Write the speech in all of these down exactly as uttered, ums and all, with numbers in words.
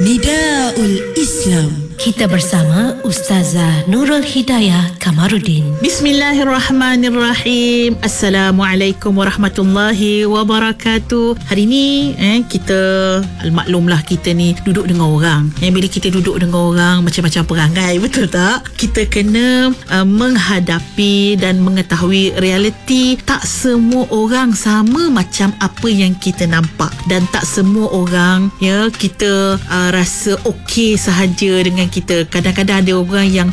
Nidaul Islam. Kita bersama Ustazah Nurul Hidayah Kamarudin. Bismillahirrahmanirrahim. Assalamualaikum warahmatullahi wabarakatuh. Hari ni eh, kita maklumlah kita ni duduk dengan orang. Eh, bila kita duduk dengan orang macam-macam perangai, betul tak? Kita kena uh, menghadapi dan mengetahui realiti tak semua orang sama macam apa yang kita nampak, dan tak semua orang ya kita uh, rasa okey sahaja dengan kita. Kadang-kadang ada orang yang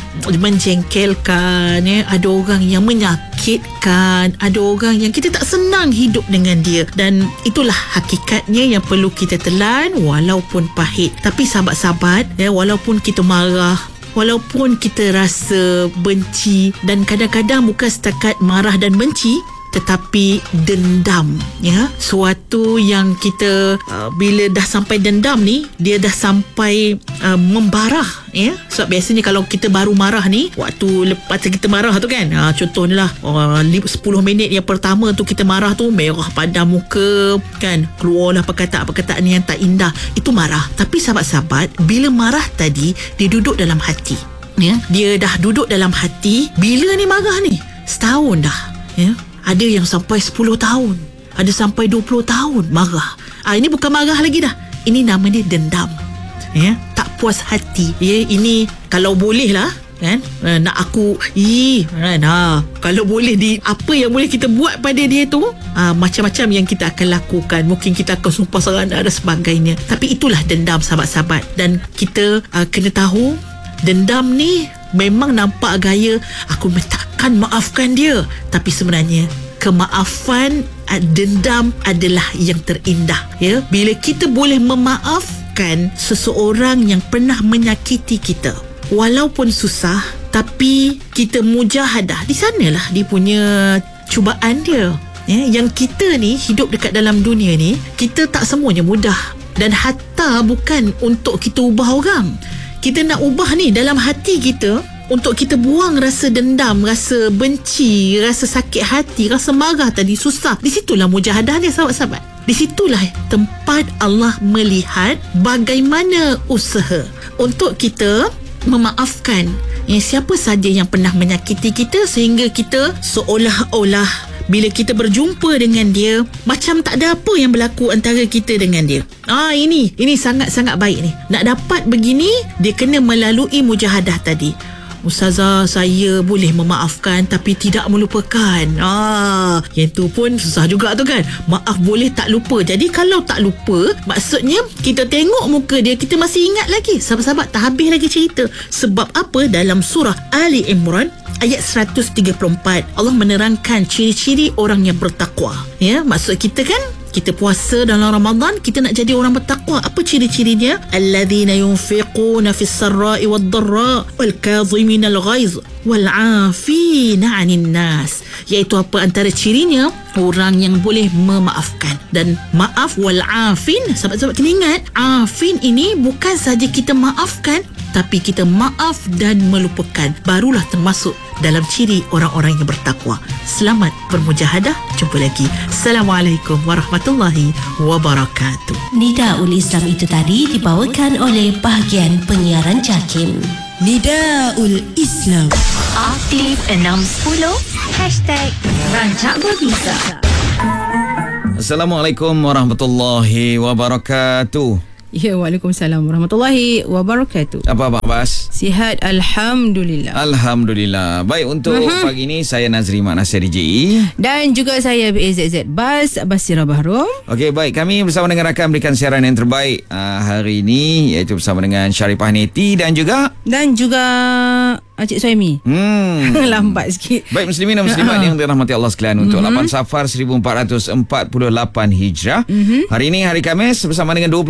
menjengkelkan ya, ada orang yang menyakitkan, ada orang yang kita tak senang hidup dengan dia, dan itulah hakikatnya yang perlu kita telan walaupun pahit. Tapi sahabat-sahabat ya, walaupun kita marah, walaupun kita rasa benci, dan kadang-kadang bukan setakat marah dan benci, tetapi dendam ya, suatu yang kita uh, bila dah sampai dendam ni, dia dah sampai uh, membarah ya. Sebab biasanya kalau kita baru marah ni, waktu lepas kita marah tu kan, ha, contohnya lah uh, sepuluh minit yang pertama tu kita marah tu, merah padam muka kan, keluarlah perkataan-perkataan yang tak indah, itu marah. Tapi sahabat-sahabat, bila marah tadi, dia duduk dalam hati ya, dia dah duduk dalam hati. Bila ni marah ni? Setahun dah ya. Ada yang sampai sepuluh tahun, ada sampai dua puluh tahun marah. Ah, ini bukan marah lagi dah. Ini nama dia dendam. Ya, tak puas hati. Ya, ini kalau boleh lah kan, nak aku ih kan, ha, kalau boleh di apa yang boleh kita buat pada dia tu, ha, macam-macam yang kita akan lakukan. Mungkin kita akan sumpah serana dan sebagainya. Tapi itulah dendam sahabat-sahabat. Dan kita uh, kena tahu, dendam ni memang nampak gaya aku takkan maafkan dia, tapi sebenarnya kemaafan, dendam adalah yang terindah ya. Bila kita boleh memaafkan seseorang yang pernah menyakiti kita, walaupun susah, tapi kita mujahadah, di sanalah dia punya cubaan dia ya. Yang kita ni hidup dekat dalam dunia ni, kita tak semuanya mudah, dan hatta bukan untuk kita ubah orang. Kita nak ubah ni dalam hati kita, untuk kita buang rasa dendam, rasa benci, rasa sakit hati, rasa marah tadi, susah. Di situlah mujahadah dia sahabat-sahabat. Di situlah tempat Allah melihat bagaimana usaha untuk kita memaafkan ya, siapa saja yang pernah menyakiti kita, sehingga kita seolah-olah bila kita berjumpa dengan dia, macam tak ada apa yang berlaku antara kita dengan dia. Ah, ini ini sangat-sangat baik ni. Nak dapat begini, dia kena melalui mujahadah tadi. Ustazah, saya boleh memaafkan tapi tidak melupakan. Ah, yang tu pun susah juga tu kan. Maaf boleh tak lupa. Jadi kalau tak lupa, maksudnya kita tengok muka dia, kita masih ingat lagi. Sahabat-sahabat, tak habis lagi cerita. Sebab apa? Dalam surah Ali Imran ayat seratus tiga puluh empat, Allah menerangkan ciri-ciri orang yang bertakwa. Ya, maksud kita kan, kita puasa dalam Ramadan, kita nak jadi orang bertakwa. Apa ciri-cirinya? Alladzina yunfiquna fis sarra'i wad dharra wal kadhiminal ghaiz wal 'afina 'anil nas. Iaitu apa antara cirinya? Orang yang boleh memaafkan. Dan maaf wal 'afin, sahabat-sahabat kena ingat, afin ini bukan saja kita maafkan, tapi kita maaf dan melupakan. Barulah termasuk dalam ciri orang-orang yang bertakwa. Selamat bermujahadah. Jumpa lagi. Assalamualaikum warahmatullahi wabarakatuh. Nidaul Islam itu tadi dibawakan oleh bahagian penyiaran JAKIM. Nidaul Islam. Aktif enam sepuluh Hashtag Rancak Berbisa. Assalamualaikum warahmatullahi wabarakatuh. Ya, Waalaikumsalam warahmatullahi wabarakatuh. Apa Abang Bas? Sihat, Alhamdulillah. Alhamdulillah. Baik, untuk uh-huh. pagi ni saya Nazri Mak Nasir D J E. Dan juga saya B A Z Z Bas Basira Bahrom. Okey, baik. Kami bersama dengan rakan berikan siaran yang terbaik uh, hari ini, iaitu bersama dengan Sharifah Neti dan juga Dan juga Encik Suhaimi. Hmm. Lambat sikit. Baik, muslimin dan muslimat yang dirahmati Allah sekalian, untuk mm-hmm. lapan Safar seribu empat ratus empat puluh lapan Hijrah. Mm-hmm. Hari ini hari Khamis, bersama dengan dua puluh